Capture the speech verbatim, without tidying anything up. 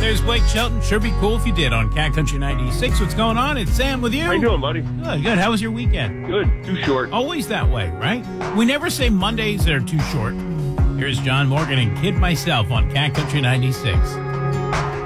There's Blake Shelton. Sure be cool if you did on Cat Country ninety-six. What's going on? It's Sam with you. How you doing, buddy? Good, good. How was your weekend? Good. Too short. Always that way, right? We never say Mondays are too short. Here's John Morgan and Kid Myself on Cat Country ninety-six.